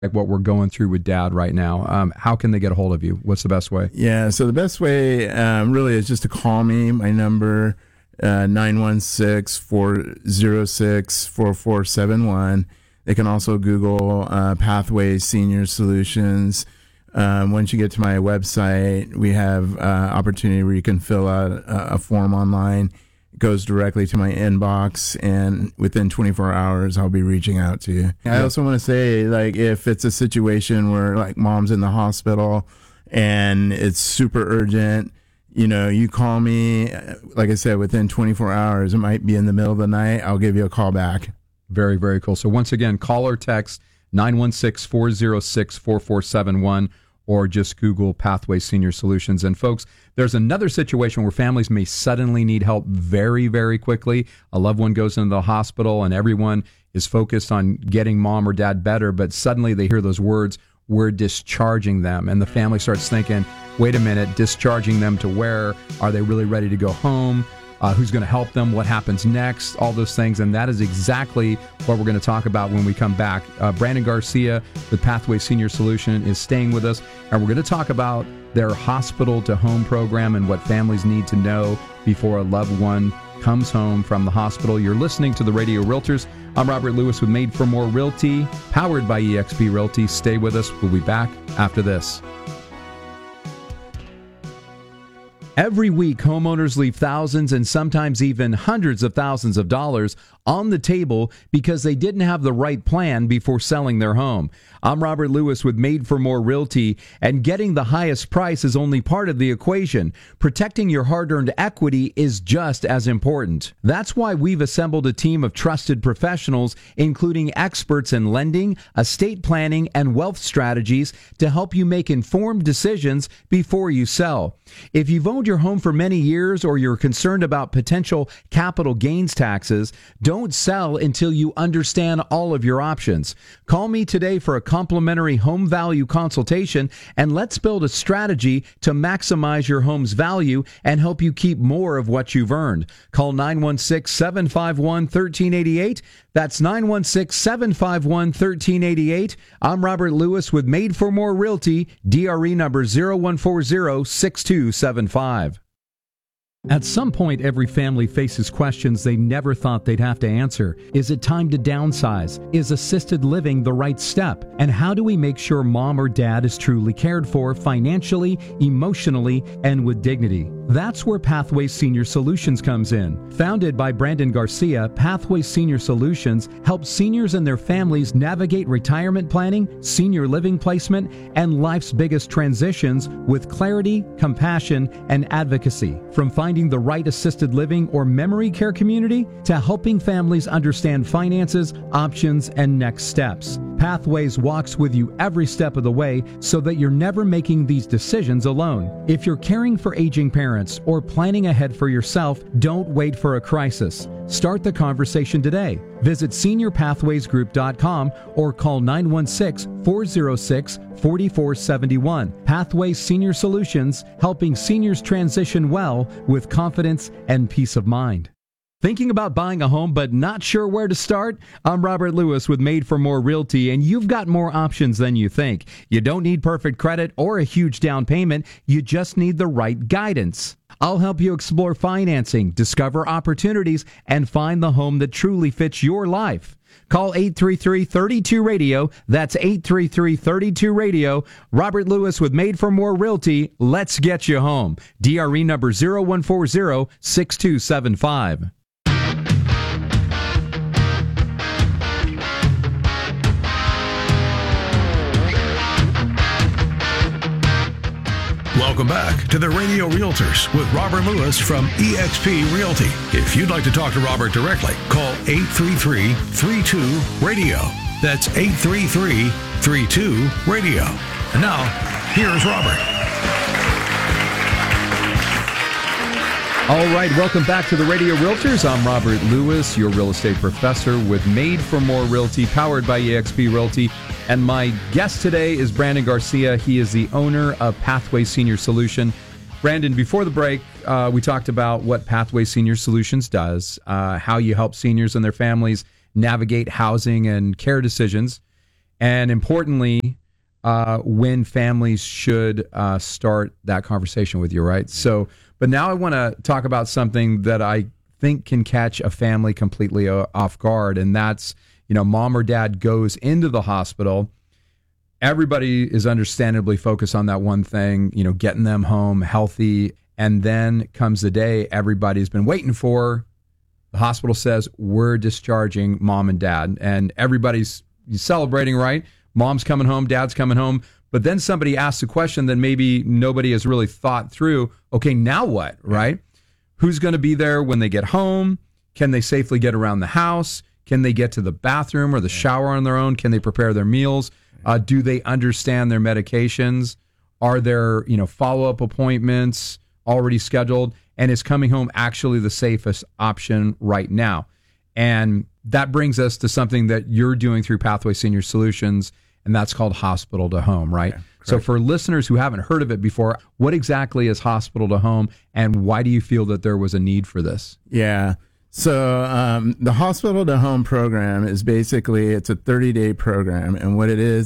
like what we're going through with Dad right now, how can they get a hold of you? What's the best way? Yeah, so the best way really is just to call me. My number, 916-406-4471. They can also Google Pathway Senior Solutions. Once you get to my website, we have opportunity where you can fill out a form online. It goes directly to my inbox, and within 24 hours, I'll be reaching out to you. I also want to say, like, if it's a situation where, like, mom's in the hospital and it's super urgent, you know, you call me, like I said, within 24 hours. It might be in the middle of the night. I'll give you a call back. Very, very cool. So once again, call or text 916-406-4471, or just Google Pathway Senior Solutions. And folks, there's another situation where families may suddenly need help very, very quickly. A loved one goes into the hospital and everyone is focused on getting mom or dad better, but suddenly they hear those words, "We're discharging them." And the family starts thinking, wait a minute, discharging them to where? Are they really ready to go home? Who's going to help them? What happens next? All those things. And that is exactly what we're going to talk about when we come back. Brandon Garcia with Pathway Senior Solution is staying with us, and we're going to talk about their hospital to home program and what families need to know before a loved one comes home from the hospital. You're listening to the Radio Realtors. I'm Robert Lewis with Made for More Realty, powered by eXp Realty. Stay with us. We'll be back after this. Every week, homeowners leave thousands and sometimes even hundreds of thousands of dollars on the table because they didn't have the right plan before selling their home. I'm Robert Lewis with Made for More Realty, and getting the highest price is only part of the equation. Protecting your hard-earned equity is just as important. That's why we've assembled a team of trusted professionals, including experts in lending, estate planning, and wealth strategies to help you make informed decisions before you sell. If you've owned your home for many years or you're concerned about potential capital gains taxes, don't sell until you understand all of your options. Call me today for a complimentary home value consultation, and let's build a strategy to maximize your home's value and help you keep more of what you've earned. Call 916-751-1388. That's 916-751-1388. I'm Robert Lewis with Made for More Realty, DRE number 0140-6275. At some point, every family faces questions they never thought they'd have to answer. Is it time to downsize? Is assisted living the right step? And how do we make sure mom or dad is truly cared for financially, emotionally, and with dignity? That's where Pathway Senior Solutions comes in. Founded by Brandon Garcia, Pathway Senior Solutions helps seniors and their families navigate retirement planning, senior living placement, and life's biggest transitions with clarity, compassion, and advocacy. From finding the right assisted living or memory care community to helping families understand finances, options, and next steps. Pathways walks with you every step of the way so that you're never making these decisions alone. If you're caring for aging parents or planning ahead for yourself, don't wait for a crisis. Start the conversation today. Visit seniorpathwaysgroup.com or call 916-406-4471. Pathways Senior Solutions, helping seniors transition well with confidence and peace of mind. Thinking about buying a home but not sure where to start? I'm Robert Lewis with Made for More Realty, and you've got more options than you think. You don't need perfect credit or a huge down payment. You just need the right guidance. I'll help you explore financing, discover opportunities, and find the home that truly fits your life. Call 833-32-RADIO. That's 833-32-RADIO. Robert Lewis with Made for More Realty. Let's get you home. DRE number 0140-6275. Welcome back to the Radio Realtors with Robert Lewis from eXp Realty. If you'd like to talk to Robert directly, call 833-32-RADIO. That's 833-32-RADIO. And now, here's Robert. All right, welcome back to the Radio Realtors. I'm Robert Lewis, your real estate professor with Made for More Realty, powered by eXp Realty. And my guest today is Brandon Garcia. He is the owner of Pathway Senior Solution. Brandon, before the break, we talked about what Pathway Senior Solutions does, how you help seniors and their families navigate housing and care decisions. and importantly, when families should start that conversation with you, right? So, but now I want to talk about something that I think can catch a family completely off guard, and that's, mom or dad goes into the hospital. Everybody is understandably focused on that one thing, getting them home healthy, and then comes the day everybody's been waiting for. The hospital says, we're discharging mom and dad, and everybody's celebrating, right? Mom's coming home, dad's coming home. But then somebody asks a question that maybe nobody has really thought through. Okay, now what, right? Who's going to be there when they get home? Can they safely get around the house? Can they get to the bathroom or the shower on their own? Can they prepare their meals? Do they understand their medications? Are there, follow-up appointments already scheduled? And is coming home actually the safest option right now? And that brings us to something that you're doing through Pathway Senior Solutions, and that's called Hospital to Home, right? Yeah, so for listeners who haven't heard of it before, what exactly is Hospital to Home, and why do you feel that there was a need for this? Yeah. So the Hospital to Home program is basically, it's a 30-day program, and what it is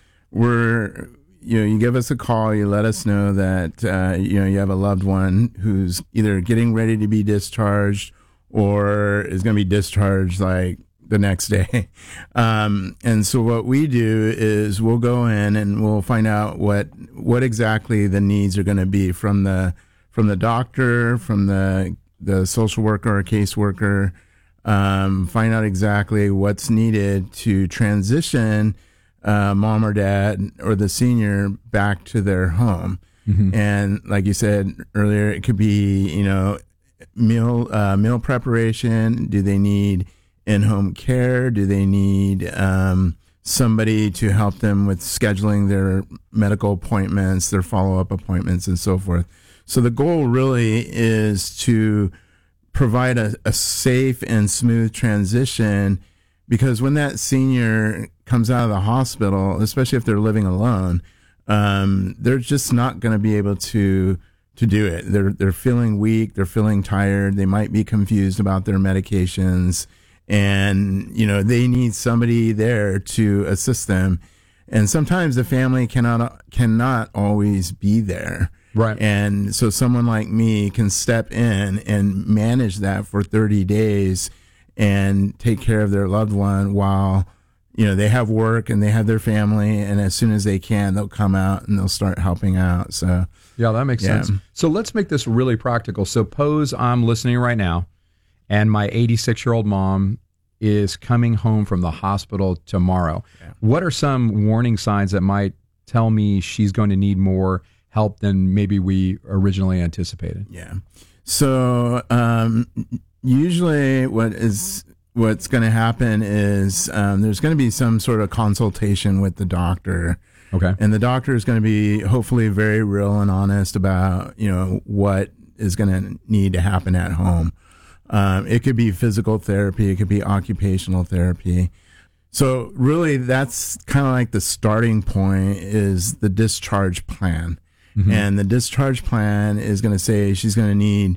you give us a call, you let us know that you have a loved one who's either getting ready to be discharged or is going to be discharged like the next day. And so what we do is we'll go in and we'll find out what exactly the needs are going to be from the doctor, from the social worker or caseworker, find out exactly what's needed to transition mom or dad or the senior back to their home. Mm-hmm. And like you said earlier, it could be, meal preparation. Do they need in-home care? Do they need somebody to help them with scheduling their medical appointments, their follow-up appointments, and so forth? So the goal really is to provide a safe and smooth transition, because when that senior comes out of the hospital, especially if they're living alone, they're just not going to be able to do it. They're feeling weak. They're feeling tired. They might be confused about their medications, and they need somebody there to assist them. And sometimes the family cannot always be there. Right. And so someone like me can step in and manage that for 30 days and take care of their loved one while, they have work and they have their family. And as soon as they can, they'll come out and they'll start helping out. So, yeah, that makes sense. So let's make this really practical. Suppose I'm listening right now and my 86-year-old mom is coming home from the hospital tomorrow. Yeah. What are some warning signs that might tell me she's going to need more help than maybe we originally anticipated? Yeah. So usually what's going to happen is there's going to be some sort of consultation with the doctor. Okay. And the doctor is going to be hopefully very real and honest about, what is going to need to happen at home. It could be physical therapy. It could be occupational therapy. So really that's kind of like the starting point is the discharge plan. Mm-hmm. And the discharge plan is going to say she's going to need,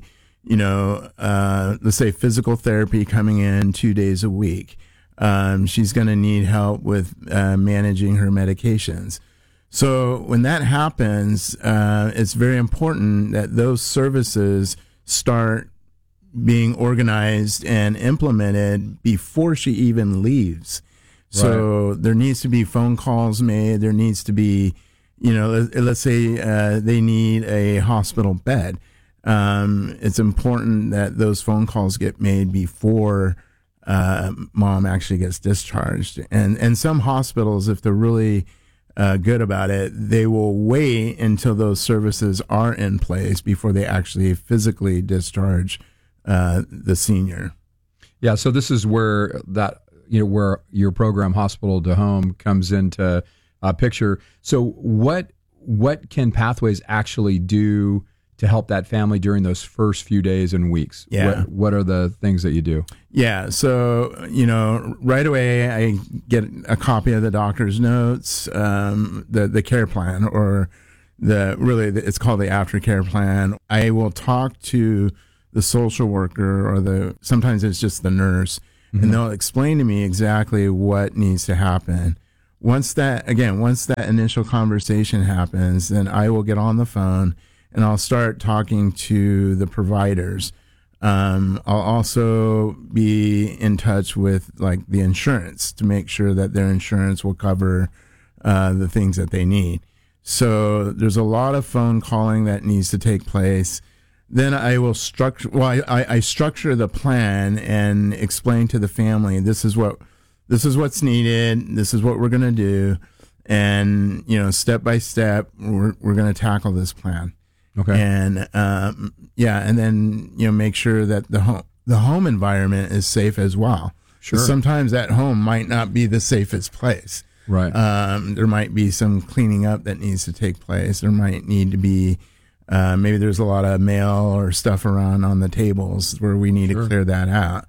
let's say physical therapy coming in 2 days a week. She's going to need help with managing her medications. So when that happens, it's very important that those services start being organized and implemented before she even leaves. Right. So there needs to be phone calls made. There needs to be, let's say they need a hospital bed. It's important that those phone calls get made before mom actually gets discharged. And some hospitals, if they're really good about it, they will wait until those services are in place before they actually physically discharge the senior. Yeah, so this is where where your program Hospital to Home comes into picture. So what can Pathways actually do to help that family during those first few days and weeks? Yeah. What are the things that you do? Yeah. So, right away I get a copy of the doctor's notes, the care plan, or it's called the aftercare plan. I will talk to the social worker or sometimes it's just the nurse, mm-hmm. and they'll explain to me exactly what needs to happen, once that initial conversation happens, then I will get on the phone and I'll start talking to the providers. I'll also be in touch with like the insurance to make sure that their insurance will cover the things that they need. So there's a lot of phone calling that needs to take place. Then I will structure. Well, I structure the plan and explain to the family this is what's needed. This is what we're going to do, and step by step, we're going to tackle this plan. Okay. And and then make sure that the home environment is safe as well. Sure. Sometimes that home might not be the safest place. Right. There might be some cleaning up that needs to take place. There might need to be maybe there's a lot of mail or stuff around on the tables where we need to clear that out.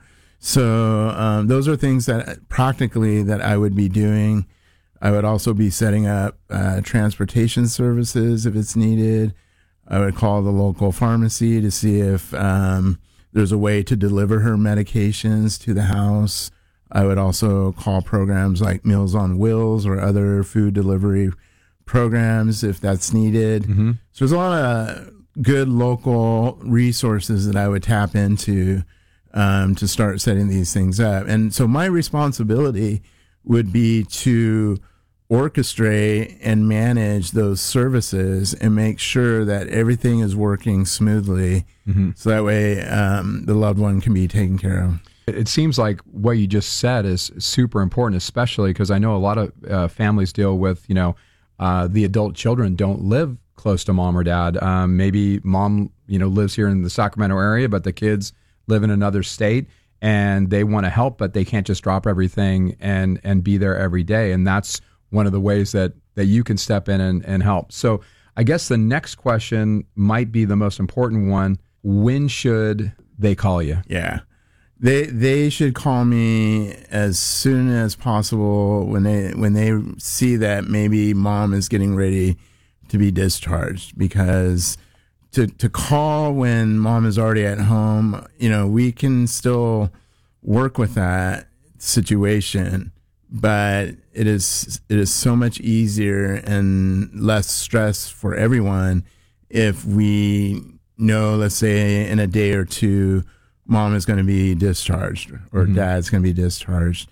So those are things that practically that I would be doing. I would also be setting up transportation services if it's needed. I would call the local pharmacy to see if there's a way to deliver her medications to the house. I would also call programs like Meals on Wheels or other food delivery programs if that's needed. Mm-hmm. So there's a lot of good local resources that I would tap into to start setting these things up. And so my responsibility would be to orchestrate and manage those services and make sure that everything is working smoothly, so that way the loved one can be taken care of. It seems like what you just said is super important, especially because I know a lot of families deal with, the adult children don't live close to mom or dad. Maybe mom, lives here in the Sacramento area, but the kids live in another state and they want to help, but they can't just drop everything and be there every day. And that's one of the ways that you can step in and help. So I guess the next question might be the most important one. When should they call you? Yeah. They should call me as soon as possible when they see that maybe mom is getting ready to be discharged, because to call when mom is already at home, we can still work with that situation, but it is so much easier and less stress for everyone if we know, let's say in a day or two, mom is going to be discharged or dad's going to be discharged.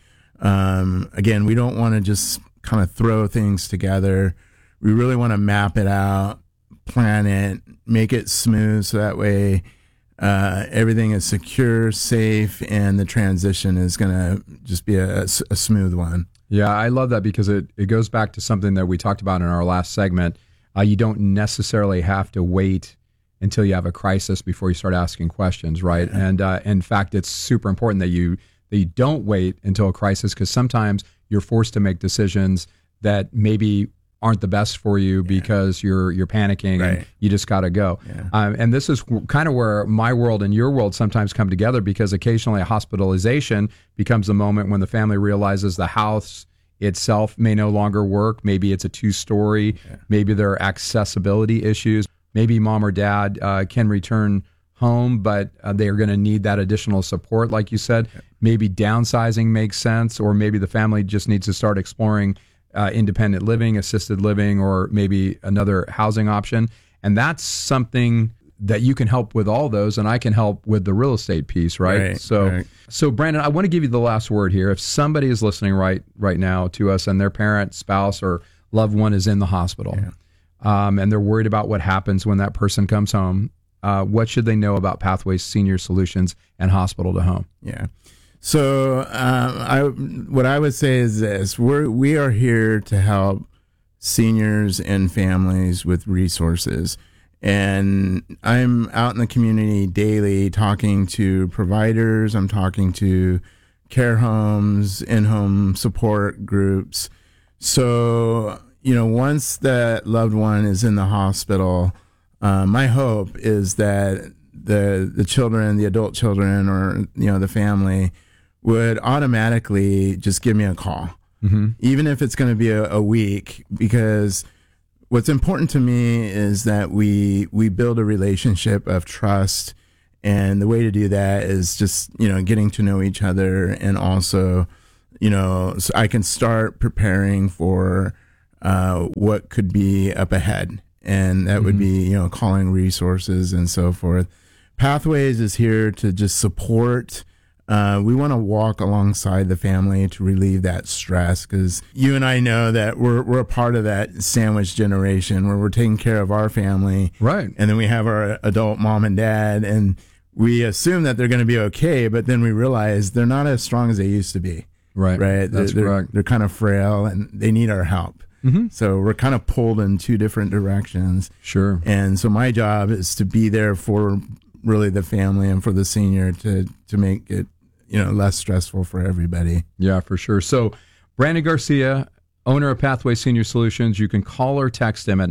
Again, we don't want to just kind of throw things together. We really want to map it out, plan it, make it smooth, so that way everything is secure, safe, and the transition is going to just be a smooth one. Yeah, I love that because it goes back to something that we talked about in our last segment. You don't necessarily have to wait until you have a crisis before you start asking questions, right? Yeah. And in fact, it's super important that you don't wait until a crisis, because sometimes you're forced to make decisions that maybe aren't the best for you because you're panicking, right, and you just got to go. Yeah. And this is kind of where my world and your world sometimes come together, because occasionally a hospitalization becomes the moment when the family realizes the house itself may no longer work. Maybe it's a 2-story. Yeah. Maybe there are accessibility issues. Maybe mom or dad can return home, but they are going to need that additional support, like you said. Yeah. Maybe downsizing makes sense, or maybe the family just needs to start exploring independent living, assisted living, or maybe another housing option. And that's something that you can help with all those, and I can help with the real estate piece, right? So Brandon, I want to give you the last word here. If somebody is listening right now to us and their parent, spouse, or loved one is in the hospital, and they're worried about what happens when that person comes home, what should they know about Pathways Senior Solutions and Hospital to Home? Yeah. So what I would say is this: we are here to help seniors and families with resources. And I'm out in the community daily talking to providers. I'm talking to care homes, in-home support groups. So, once that loved one is in the hospital, my hope is that the children, the adult children, or, the family would automatically just give me a call, even if it's going to be a week, because what's important to me is that we build a relationship of trust, and the way to do that is just getting to know each other, and also so I can start preparing for what could be up ahead. And that would be, calling resources and so forth. Pathways is here to just support. We want to walk alongside the family to relieve that stress, because you and I know that we're a part of that sandwich generation where we're taking care of our family. Right. And then we have our adult mom and dad, and we assume that they're going to be okay, but then we realize they're not as strong as they used to be. Right. Right. That's correct. They're kind of frail and they need our help. So we're kind of pulled in two different directions. Sure. And so my job is to be there for really the family and for the senior to make it, less stressful for everybody. Yeah, for sure. So Brandon Garcia, owner of Pathway Senior Solutions, you can call or text him at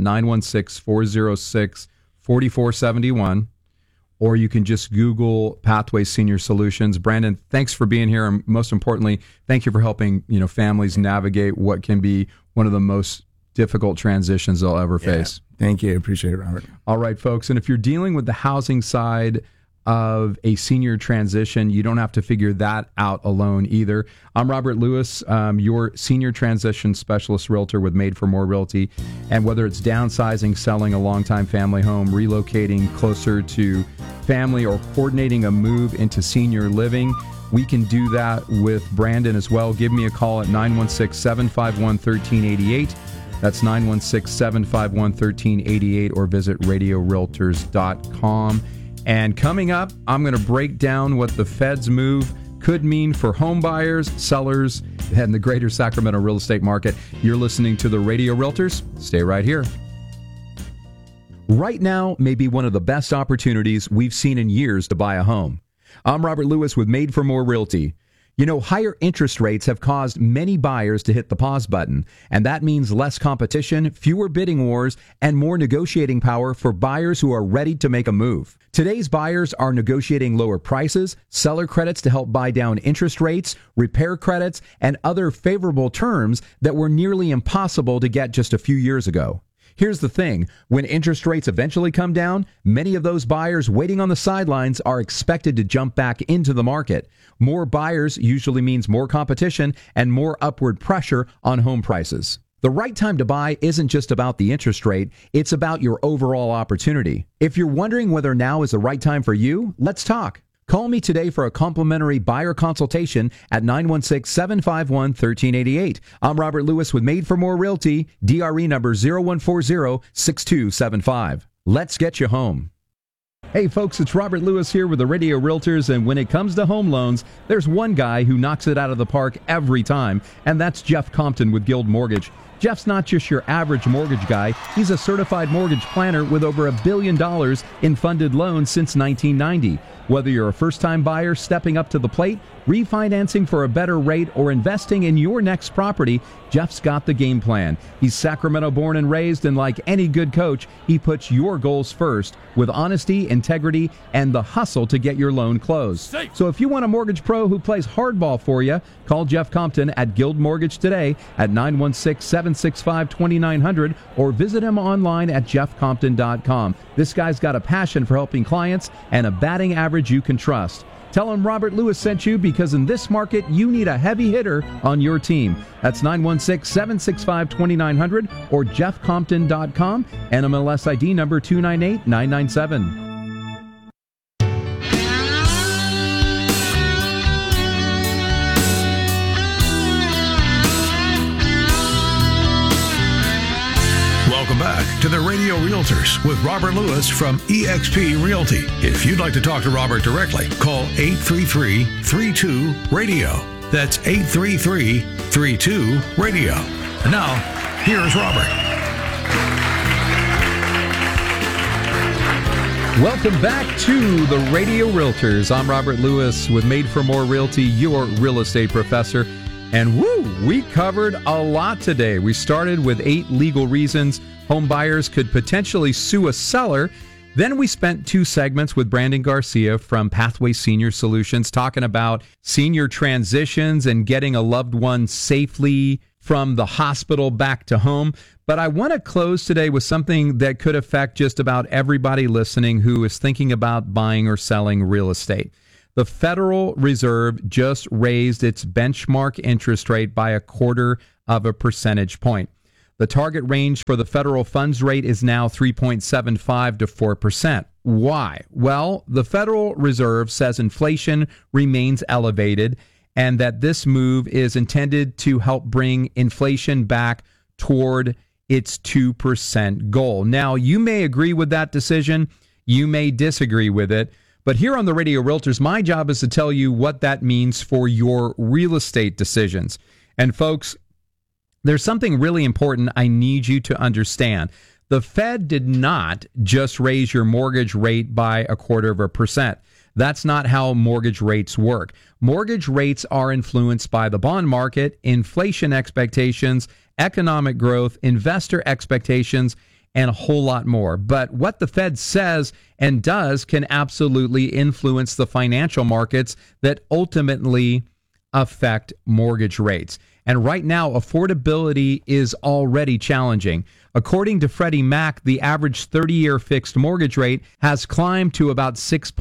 916-406-4471, or you can just Google Pathway Senior Solutions. Brandon, thanks for being here. And most importantly, thank you for helping, families navigate what can be one of the most difficult transitions they'll ever face. Thank you. Appreciate it, Robert. All right, folks. And if you're dealing with the housing side of a senior transition, you don't have to figure that out alone either. I'm Robert Lewis, your senior transition specialist realtor with Made for More Realty. And whether it's downsizing, selling a longtime family home, relocating closer to family, or coordinating a move into senior living, we can do that with Brandon as well. Give me a call at 916-751-1388. That's 916-751-1388, or visit radiorealtors.com. And coming up, I'm going to break down what the Fed's move could mean for home buyers, sellers, and the greater Sacramento real estate market. You're listening to the Radio Realtors. Stay right here. Right now may be one of the best opportunities we've seen in years to buy a home. I'm Robert Lewis with Made for More Realty. Higher interest rates have caused many buyers to hit the pause button, and that means less competition, fewer bidding wars, and more negotiating power for buyers who are ready to make a move. Today's buyers are negotiating lower prices, seller credits to help buy down interest rates, repair credits, and other favorable terms that were nearly impossible to get just a few years ago. Here's the thing, when interest rates eventually come down, many of those buyers waiting on the sidelines are expected to jump back into the market. More buyers usually means more competition and more upward pressure on home prices. The right time to buy isn't just about the interest rate, it's about your overall opportunity. If you're wondering whether now is the right time for you, let's talk. Call me today for a complimentary buyer consultation at 916-751-1388. I'm Robert Lewis with Made for More Realty, DRE number 0140-6275. Let's get you home. Hey folks, it's Robert Lewis here with the Radio Realtors, and when it comes to home loans, there's one guy who knocks it out of the park every time, and that's Jeff Compton with Guild Mortgage. Jeff's not just your average mortgage guy. He's a certified mortgage planner with over $1 billion in funded loans since 1990. Whether you're a first-time buyer stepping up to the plate, refinancing for a better rate, or investing in your next property, Jeff's got the game plan. He's Sacramento born and raised, and like any good coach, he puts your goals first with honesty, integrity, and the hustle to get your loan closed. So if you want a mortgage pro who plays hardball for you, call Jeff Compton at Guild Mortgage today at 916-765-2900, or visit him online at jeffcompton.com. This guy's got a passion for helping clients and a batting average you can trust. Tell him Robert Lewis sent you, because in this market, you need a heavy hitter on your team. That's 916-765-2900 or jeffcompton.com, NMLS ID number 298997. Welcome back to the Radio Realtors with Robert Lewis from eXp Realty. If you'd like to talk to Robert directly, call 833-32-RADIO. That's 833-32-RADIO. And now, here's Robert. Welcome back to the Radio Realtors. I'm Robert Lewis with Made for More Realty, your real estate professor. And we covered a lot today. We started with 8 legal reasons home buyers could potentially sue a seller. Then we spent 2 segments with Brandon Garcia from Pathway Senior Solutions talking about senior transitions and getting a loved one safely from the hospital back to home. But I want to close today with something that could affect just about everybody listening who is thinking about buying or selling real estate. The Federal Reserve just raised its benchmark interest rate by 0.25 percentage point. The target range for the federal funds rate is now 3.75 to 4%. Why? Well, the Federal Reserve says inflation remains elevated and that this move is intended to help bring inflation back toward its 2% goal. Now, you may agree with that decision. You may disagree with it. But here on the Radio Realtors, my job is to tell you what that means for your real estate decisions. And folks, there's something really important I need you to understand. The Fed did not just raise your mortgage rate by 0.25%. That's not how mortgage rates work. Mortgage rates are influenced by the bond market, inflation expectations, economic growth, investor expectations, and a whole lot more. But what the Fed says and does can absolutely influence the financial markets that ultimately affect mortgage rates. And right now, affordability is already challenging. According to Freddie Mac, the average 30-year fixed mortgage rate has climbed to about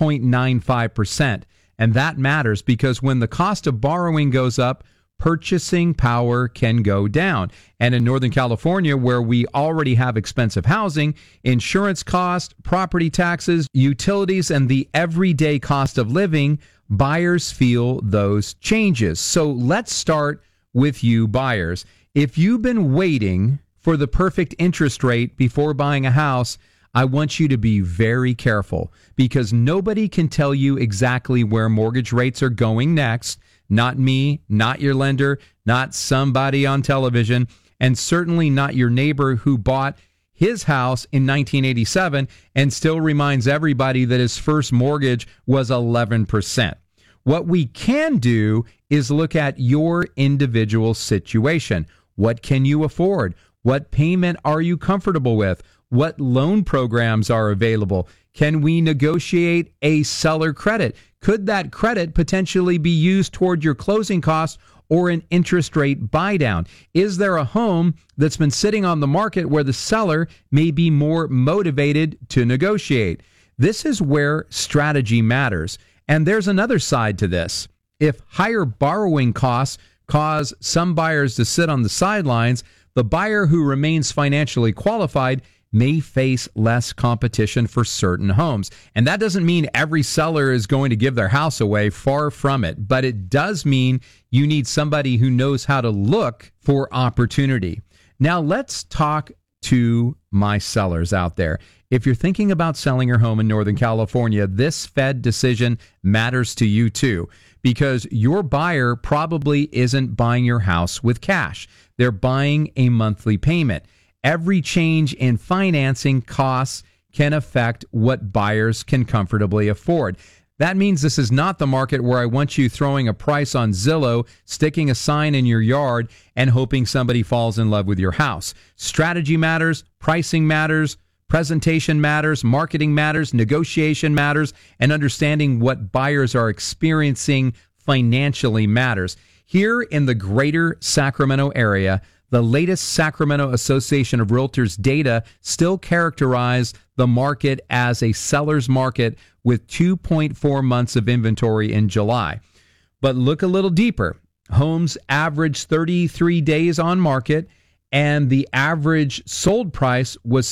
6.95%. And that matters because when the cost of borrowing goes up, purchasing power can go down. And in Northern California, where we already have expensive housing, insurance costs, property taxes, utilities, and the everyday cost of living, buyers feel those changes. So let's start with you buyers. If you've been waiting for the perfect interest rate before buying a house, I want you to be very careful because nobody can tell you exactly where mortgage rates are going next. Not me, not your lender, not somebody on television, and certainly not your neighbor who bought his house in 1987 and still reminds everybody that his first mortgage was 11%. What we can do is look at your individual situation. What can you afford? What payment are you comfortable with? What loan programs are available? Can we negotiate a seller credit? Could that credit potentially be used toward your closing costs or an interest rate buy down? Is there a home that's been sitting on the market where the seller may be more motivated to negotiate? This is where strategy matters. And there's another side to this. If higher borrowing costs cause some buyers to sit on the sidelines, the buyer who remains financially qualified may face less competition for certain homes. And that doesn't mean every seller is going to give their house away, far from it. But it does mean you need somebody who knows how to look for opportunity. Now let's talk to my sellers out there. If you're thinking about selling your home in Northern California, this Fed decision matters to you too, because your buyer probably isn't buying your house with cash. They're buying a monthly payment. Every change in financing costs can affect what buyers can comfortably afford. That means this is not the market where I want you throwing a price on Zillow, sticking a sign in your yard, and hoping somebody falls in love with your house. Strategy matters, pricing matters, presentation matters, marketing matters, negotiation matters, and understanding what buyers are experiencing financially matters. Here in the greater Sacramento area, the latest Sacramento Association of Realtors data still characterize the market as a seller's market with 2.4 months of inventory in July. But look a little deeper. Homes average 33 days on market, and the average sold price was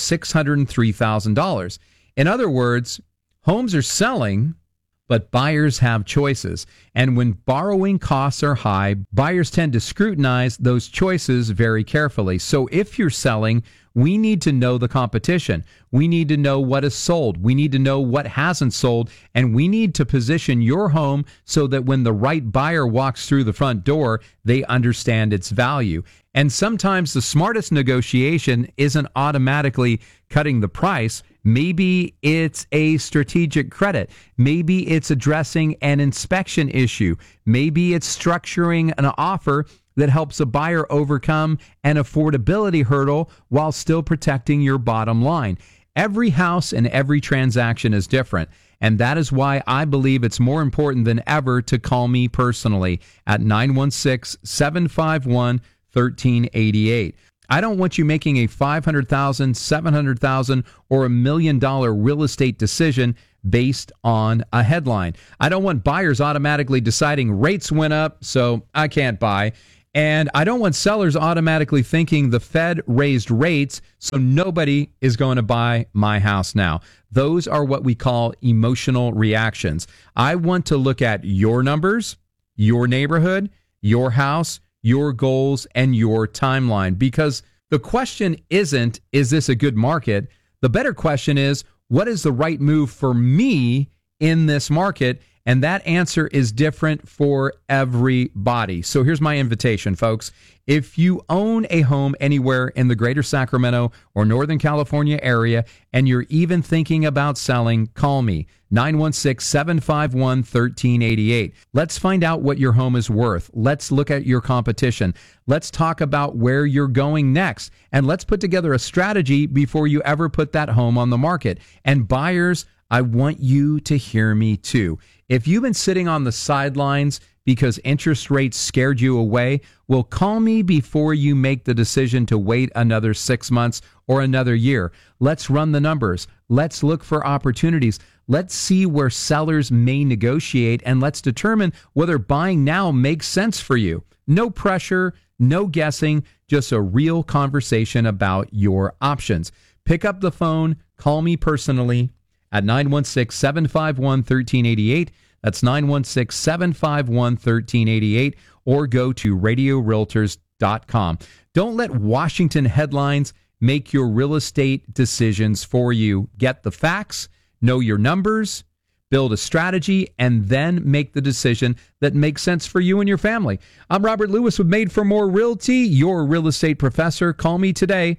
$603,000. In other words, homes are selling, but buyers have choices. And when borrowing costs are high, buyers tend to scrutinize those choices very carefully. So if you're selling, we need to know the competition. We need to know what is sold. We need to know what hasn't sold. And we need to position your home so that when the right buyer walks through the front door, they understand its value. And sometimes the smartest negotiation isn't automatically cutting the price. Maybe it's a strategic credit. Maybe it's addressing an inspection issue. Maybe it's structuring an offer that helps a buyer overcome an affordability hurdle while still protecting your bottom line. Every house and every transaction is different. And that is why I believe it's more important than ever to call me personally at 916-751-1388. I don't want you making a $500,000, $700,000, or $1 million real estate decision based on a headline. I don't want buyers automatically deciding rates went up, so I can't buy. And I don't want sellers automatically thinking the Fed raised rates, so nobody is going to buy my house now. Those are what we call emotional reactions. I want to look at your numbers, your neighborhood, your house, your goals, and your timeline. Because the question isn't, is this a good market? The better question is, what is the right move for me in this market? And that answer is different for everybody. So here's my invitation, folks. If you own a home anywhere in the greater Sacramento or Northern California area, and you're even thinking about selling, call me, 916-751-1388. Let's find out what your home is worth. Let's look at your competition. Let's talk about where you're going next. And let's put together a strategy before you ever put that home on the market. And buyers, I want you to hear me too. If you've been sitting on the sidelines because interest rates scared you away, well, call me before you make the decision to wait another 6 months or another year. Let's run the numbers. Let's look for opportunities. Let's see where sellers may negotiate, and let's determine whether buying now makes sense for you. No pressure, no guessing, just a real conversation about your options. Pick up the phone, call me personally at 916-751-1388. That's 916-751-1388, or go to radiorealtors.com. Don't let Washington headlines make your real estate decisions for you. Get the facts, know your numbers, build a strategy, and then make the decision that makes sense for you and your family. I'm Robert Lewis with Made for More Realty, your real estate professor. Call me today,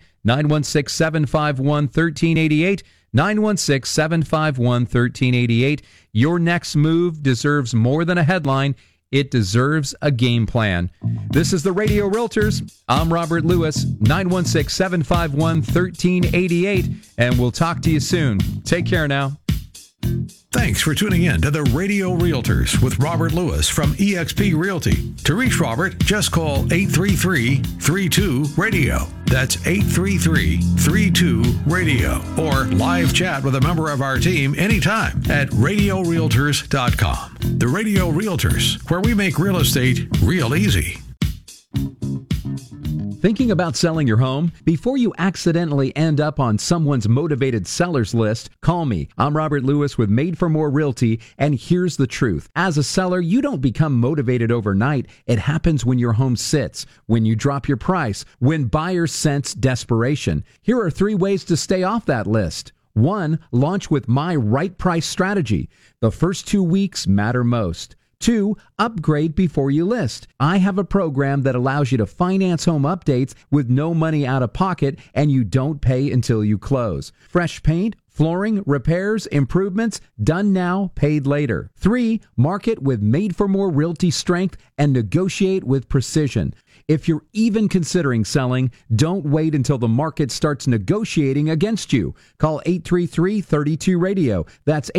916-751-1388. 916-751-1388. Your next move deserves more than a headline. It deserves a game plan. This is the Radio Realtors. I'm Robert Lewis, 916-751-1388, and we'll talk to you soon. Take care now. Thanks for tuning in to the Radio Realtors with Robert Lewis from eXp Realty. To reach Robert, just call 833-32-RADIO. That's 833-32-RADIO. Or live chat with a member of our team anytime at radiorealtors.com. The Radio Realtors, where we make real estate real easy. Thinking about selling your home? Before you accidentally end up on someone's motivated sellers list, call me. I'm Robert Lewis with Made for More Realty, and here's the truth. As a seller, you don't become motivated overnight. It happens when your home sits, when you drop your price, when buyers sense desperation. Here are 3 ways to stay off that list. 1, launch with my right price strategy. The first 2 weeks matter most. 2, upgrade before you list. I have a program that allows you to finance home updates with no money out of pocket, and you don't pay until you close. Fresh paint, flooring, repairs, improvements, done now, paid later. 3, market with Made for More Realty strength and negotiate with precision. If you're even considering selling, don't wait until the market starts negotiating against you. Call 833-32-RADIO. That's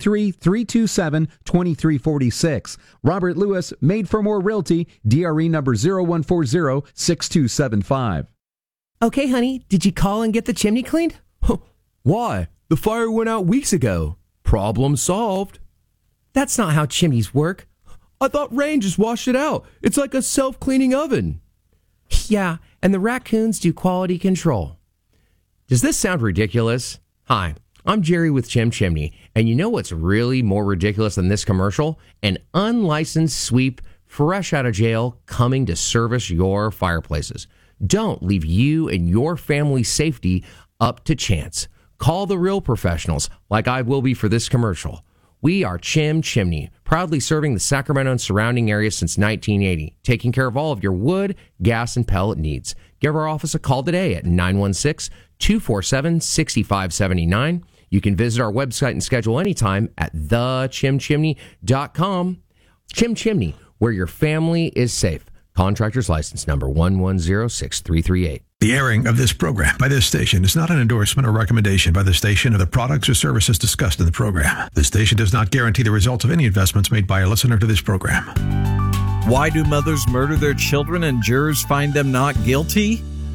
833-327-2346. Robert Lewis, Made for More Realty, DRE number 0140-6275. Okay, honey, did you call and get the chimney cleaned? Why? The fire went out weeks ago. Problem solved. That's not how chimneys work. I thought rain just washed it out. It's like a self-cleaning oven. Yeah, and the raccoons do quality control. Does this sound ridiculous? Hi, I'm Jerry with Chim Chimney, and you know what's really more ridiculous than this commercial? An unlicensed sweep fresh out of jail coming to service your fireplaces. Don't leave you and your family's safety up to chance. Call the real professionals, like I will be for this commercial. We are Chim Chimney, proudly serving the Sacramento and surrounding areas since 1980, taking care of all of your wood, gas, and pellet needs. Give our office a call today at 916-247-6579. You can visit our website and schedule anytime at thechimchimney.com. Chim Chimney, where your family is safe. Contractor's license number 1106338. The airing of this program by this station is not an endorsement or recommendation by the station of the products or services discussed in the program. The station does not guarantee the results of any investments made by a listener to this program. Why do mothers murder their children and jurors find them not guilty?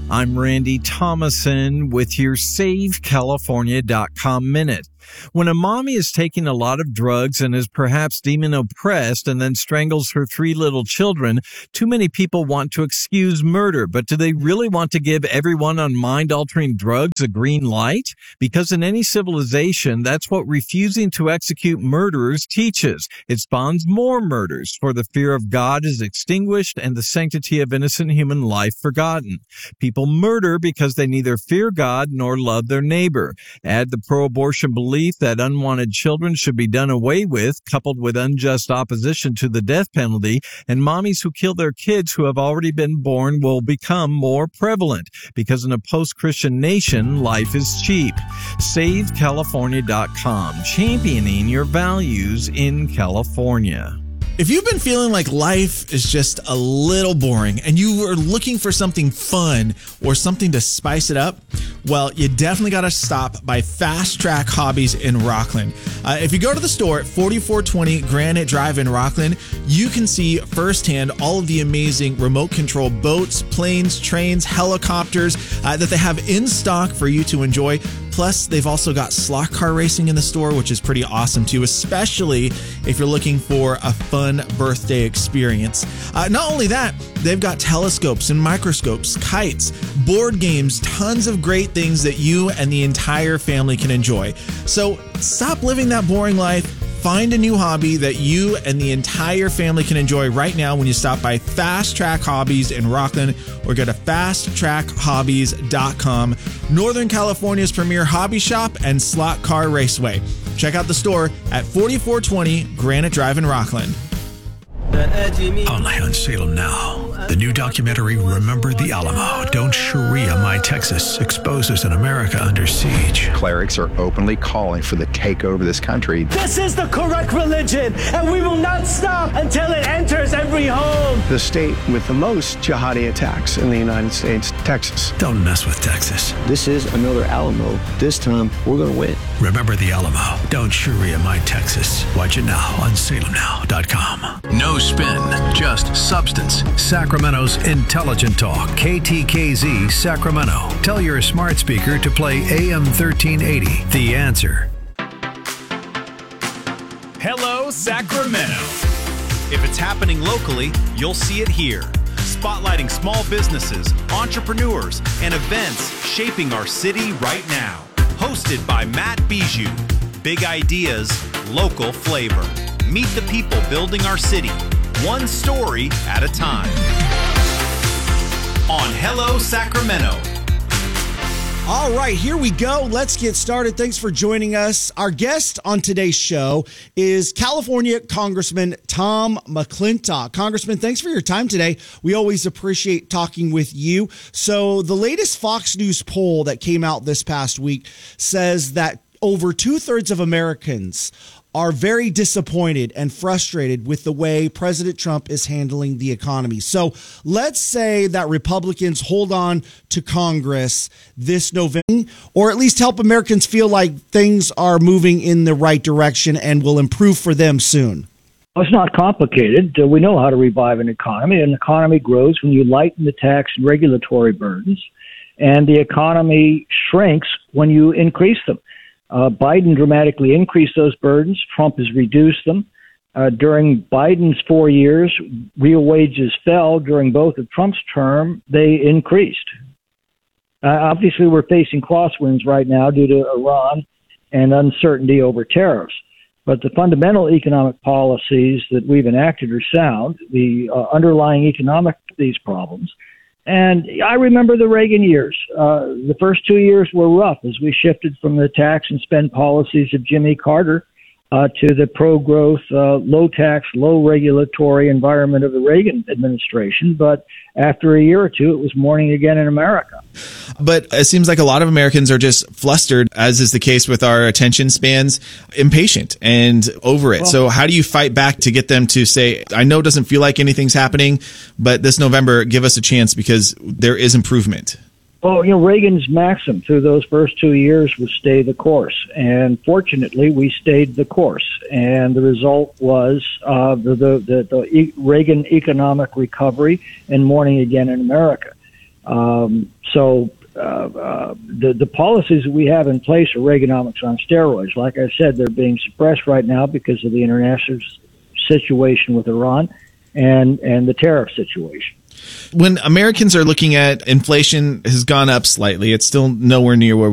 I'm Randy Thomason with your SaveCalifornia.com Minute. When a mommy is taking a lot of drugs and is perhaps demon-oppressed and then strangles her 3 little children, too many people want to excuse murder. But do they really want to give everyone on mind-altering drugs a green light? Because in any civilization, that's what refusing to execute murderers teaches. It spawns more murders, for the fear of God is extinguished and the sanctity of innocent human life forgotten. People murder because they neither fear God nor love their neighbor. Add the pro-abortion belief that unwanted children should be done away with, coupled with unjust opposition to the death penalty, and mommies who kill their kids who have already been born will become more prevalent, because in a post-Christian nation, life is cheap. SaveCalifornia.com, championing your values in California. If you've been feeling like life is just a little boring and you are looking for something fun or something to spice it up, well, you definitely got to stop by Fast Track Hobbies in Rockland. If you go to the store at 4420 Granite Drive in Rockland, you can see firsthand all of the amazing remote control boats, planes, trains, helicopters that they have in stock for you to enjoy. Plus, they've also got slot car racing in the store, which is pretty awesome too, especially if you're looking for a fun birthday experience. Not only that, they've got telescopes and microscopes, kites, board games, tons of great things that you and the entire family can enjoy. So stop living that boring life. Find a new hobby that you and the entire family can enjoy right now when you stop by Fast Track Hobbies in Rockland or go to fasttrackhobbies.com, Northern California's premier hobby shop and slot car raceway. Check out the store at 4420 Granite Drive in Rockland. Only on Salem Now. The new documentary, Remember the Alamo, Don't Sharia My Texas, exposes an America under siege. Clerics are openly calling for the takeover of this country. This is the correct religion, and we will not stop until it enters every home. The state with the most jihadi attacks in the United States, Texas. Don't mess with Texas. This is another Alamo. This time, we're going to win. Remember the Alamo, Don't Sharia My Texas. Watch it now on salemnow.com. No spin, just substance. Sacramento's Intelligent Talk, KTKZ Sacramento. Tell your smart speaker to play AM 1380, The Answer. Hello, Sacramento. If it's happening locally, you'll see it here. Spotlighting small businesses, entrepreneurs, and events shaping our city right now. Hosted by Matt Bijou. Big ideas, local flavor. Meet the people building our city, one story at a time. On Hello, Sacramento. All right, here we go. Let's get started. Thanks for joining us. Our guest on today's show is California Congressman Tom McClintock. Congressman, thanks for your time today. We always appreciate talking with you. So the latest Fox News poll that came out this past week says that over 2/3 of Americans are very disappointed and frustrated with the way President Trump is handling the economy. So let's say that Republicans hold on to Congress this November, or at least help Americans feel like things are moving in the right direction and will improve for them soon. Well, it's not complicated. We know how to revive an economy. An economy grows when you lighten the tax and regulatory burdens, and the economy shrinks when you increase them. Biden dramatically increased those burdens. Trump has reduced them. During Biden's 4 years, real wages fell. During both of Trump's term, they increased. Obviously, we're facing crosswinds right now due to Iran and uncertainty over tariffs. But the fundamental economic policies that we've enacted are sound. The underlying economic these problems. And I remember the Reagan years. The first 2 years were rough as we shifted from the tax and spend policies of Jimmy Carter to the pro-growth, low-tax, low-regulatory environment of the Reagan administration. But after a year or two, it was morning again in America. But it seems like a lot of Americans are just flustered, as is the case with our attention spans, impatient and over it. So how do you fight back to get them to say, I know it doesn't feel like anything's happening, but this November, give us a chance because there is improvement? Well, Reagan's maxim through those first 2 years was stay the course. And fortunately, we stayed the course. And the result was the Reagan economic recovery and morning again in America. The policies that we have in place are Reaganomics on steroids. Like I said, they're being suppressed right now because of the international situation with Iran and the tariff situation. When Americans are looking at inflation has gone up slightly, it's still nowhere near where